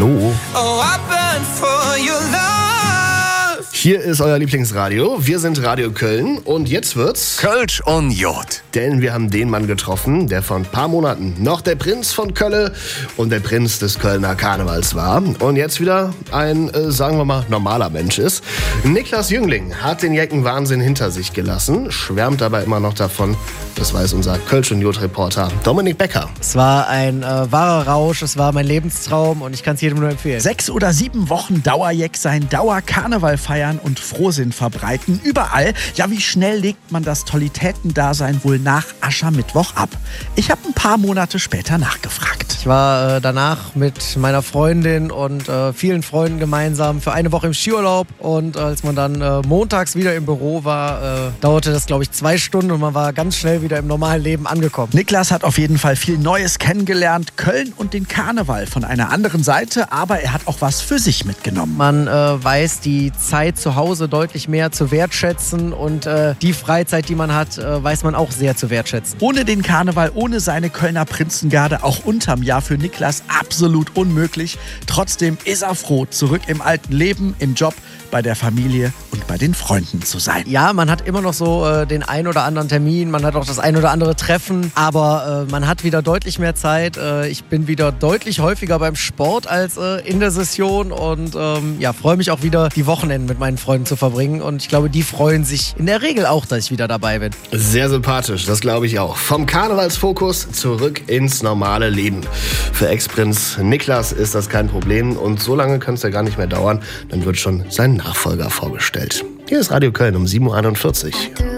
Hallo. Oh, I burn for your love. Hier ist euer Lieblingsradio. Wir sind Radio Köln und jetzt wird's Kölsch und Jod. Denn wir haben den Mann getroffen, der vor ein paar Monaten noch der Prinz von Kölle und der Prinz des Kölner Karnevals war und jetzt wieder ein, sagen wir mal, normaler Mensch ist. Niklas Jüngling hat den Jeckenwahnsinn hinter sich gelassen, schwärmt aber immer noch davon. Das weiß unser Kölsch und Jod-Reporter Dominik Becker. Es war ein wahrer Rausch, es war mein Lebenstraum und ich kann es jedem nur empfehlen. 6 oder 7 Wochen Dauerjeck sein, Dauerkarneval feiern und Frohsinn verbreiten. Überall. Ja, wie schnell legt man das Tollitätendasein wohl nach Aschermittwoch ab? Ich habe ein paar Monate später nachgefragt. Ich war danach mit meiner Freundin und vielen Freunden gemeinsam für eine Woche im Skiurlaub und als man dann montags wieder im Büro war, dauerte das, glaube ich, 2 Stunden und man war ganz schnell wieder im normalen Leben angekommen. Niklas hat auf jeden Fall viel Neues kennengelernt, Köln und den Karneval von einer anderen Seite, aber er hat auch was für sich mitgenommen. Man weiß die Zeit zu Hause deutlich mehr zu wertschätzen und die Freizeit, die man hat, weiß man auch sehr zu wertschätzen. Ohne den Karneval, ohne seine Kölner Prinzengarde, auch unterm Jahr für Niklas absolut unmöglich. Trotzdem ist er froh, zurück im alten Leben, im Job, bei der Familie und bei den Freunden zu sein. Ja, man hat immer noch so den ein oder anderen Termin, man hat auch das ein oder andere Treffen, aber man hat wieder deutlich mehr Zeit. Ich bin wieder deutlich häufiger beim Sport als in der Session und freue mich auch wieder, die Wochenenden mit meinen Freunden zu verbringen und ich glaube, die freuen sich in der Regel auch, dass ich wieder dabei bin. Sehr sympathisch, das glaube ich auch. Vom Karnevalsfokus zurück ins normale Leben. Für Ex-Prinz Niklas ist das kein Problem und so lange kann es ja gar nicht mehr dauern, dann wird schon sein Nachfolger vorgestellt. Hier ist Radio Köln um 7.41 Uhr.